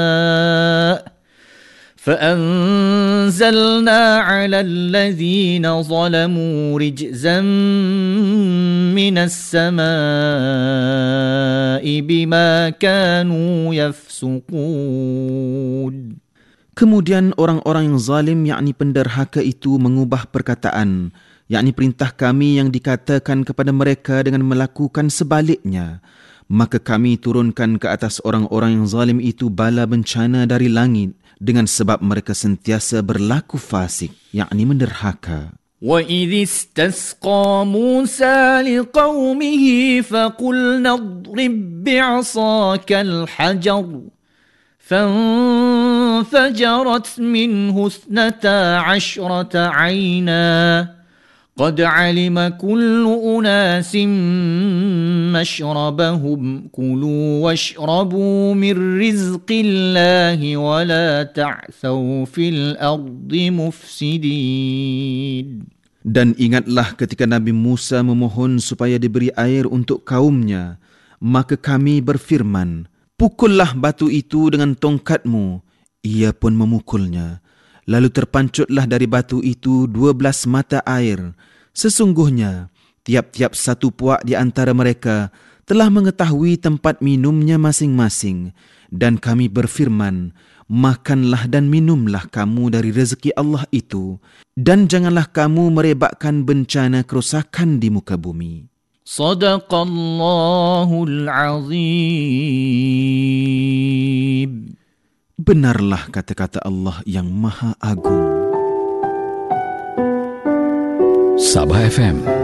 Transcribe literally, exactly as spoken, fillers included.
فأنزلنا على الذين ظلموا رجزا من السماء بما كانوا يفسقون. Kemudian orang-orang yang zalim, yakni penderhaka itu mengubah perkataan, yakni perintah kami yang dikatakan kepada mereka dengan melakukan sebaliknya. Maka kami turunkan ke atas orang-orang yang zalim itu bala bencana dari langit dengan sebab mereka sentiasa berlaku fasik, yakni menderhaka. وَإِذِ اسْتَسْقَى مُوسَى لِقَوْمِهِ فَقُلْنَا اضْرِبْ بِعَصَاكَ الْحَجَرَ فَانْفَجَرَتْ مِنْهُ اثْنَتَا عَشْرَةَ عَيْنًا قَدْ عَلِمَ كُلُّ أُنَاسٍ مَشْرَبَهُمْ كُلُوا وَاشْرَبُوا مِنْ رِزْقِ اللَّهِ وَلَا تَعْثَوْا فِي الْأَرْضِ مُفْسِدِينَ. Dan ingatlah ketika Nabi Musa memohon supaya diberi air untuk kaumnya, maka kami berfirman, pukullah batu itu dengan tongkatmu. Ia pun memukulnya. Lalu terpancutlah dari batu itu dua belas mata air. Sesungguhnya, tiap-tiap satu puak di antara mereka telah mengetahui tempat minumnya masing-masing. Dan kami berfirman, makanlah dan minumlah kamu dari rezeki Allah itu. Dan janganlah kamu merebakkan bencana kerosakan di muka bumi. Sadaqallahul Azim. Benarlah kata-kata Allah yang Maha Agung. Sabah F M